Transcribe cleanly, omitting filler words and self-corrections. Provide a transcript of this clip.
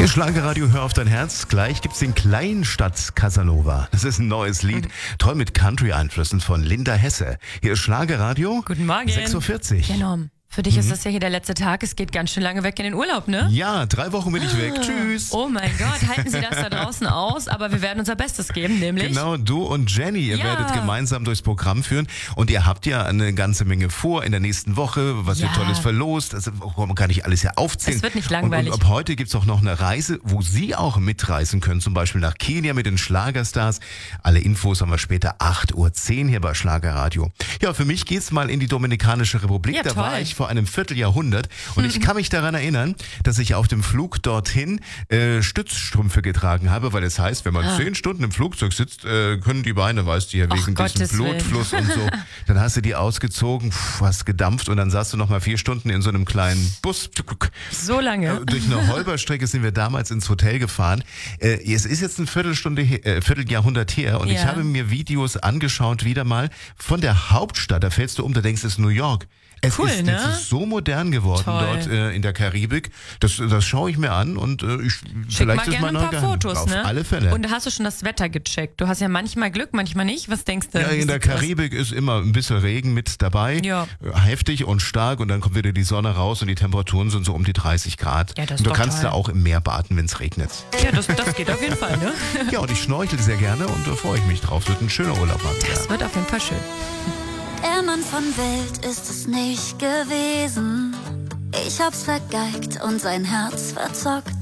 Hier Schlagerradio, hör auf dein Herz. Gleich gibt's den Kleinstadt Casanova. Das ist ein neues Lied, toll mit Country-Einflüssen von Linda Hesse. Hier ist Schlagerradio. Guten Morgen. 6.40 Uhr. Genau. Für dich ist das ja hier der letzte Tag. Es geht ganz schön lange weg in den Urlaub, ne? Ja, 3 Wochen bin ich weg. Tschüss. Oh mein Gott, halten Sie das da draußen aus. Aber wir werden unser Bestes geben, nämlich... Genau, du und Jenny, ihr werdet gemeinsam durchs Programm führen. Und ihr habt ja eine ganze Menge vor in der nächsten Woche, was ihr Tolles verlost. Also man kann nicht alles ja aufzählen. Es wird nicht langweilig. Und ab heute gibt's auch noch eine Reise, wo Sie auch mitreisen können. Zum Beispiel nach Kenia mit den Schlagerstars. Alle Infos haben wir später 8.10 Uhr hier bei Schlagerradio. Ja, für mich geht's mal in die Dominikanische Republik. Ja, da toll. war ich vor einem Vierteljahrhundert. Und ich kann mich daran erinnern, dass ich auf dem Flug dorthin Stützstrümpfe getragen habe, weil es heißt, wenn man 10 Stunden im Flugzeug sitzt, können die Beine, weißt du, ja, wegen diesem Blutfluss und so, dann hast du die ausgezogen, hast gedampft und dann saßt du nochmal 4 Stunden in so einem kleinen Bus. So lange. Durch eine Holperstrecke sind wir damals ins Hotel gefahren. Es ist jetzt ein Vierteljahrhundert her und ich habe mir Videos angeschaut, wieder mal von der Hauptstadt, da fällst du um, da denkst du, es ist New York. Es cool, ist ne? jetzt so modern geworden dort in der Karibik. Das schaue ich mir an und vielleicht ist mein ein paar Fotos, auf ne? alle Fälle. Und hast du schon das Wetter gecheckt? Du hast ja manchmal Glück, manchmal nicht. Was denkst du? Ja, in der Karibik ist immer ein bisschen Regen mit dabei. Ja. Heftig und stark und dann kommt wieder die Sonne raus und die Temperaturen sind so um die 30 Grad. Ja, das und du ist doch kannst toll. da auch im Meer baden, wenn es regnet. Ja, das geht auf jeden Fall, ne? Ja, und ich schnorchel sehr gerne und da freue ich mich drauf. Wird ein schöner Urlaub mal wieder. Das wird auf jeden Fall schön. Der Mann von Welt ist es nicht gewesen. Ich hab's vergeigt und sein Herz verzockt.